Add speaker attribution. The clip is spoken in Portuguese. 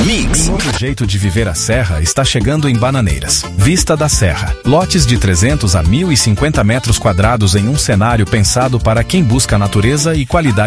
Speaker 1: Mix.
Speaker 2: Um novo jeito de viver a Serra está chegando em Bananeiras. Vista da Serra. Lotes de 300 a 1.050 metros quadrados em um cenário pensado para quem busca natureza e qualidade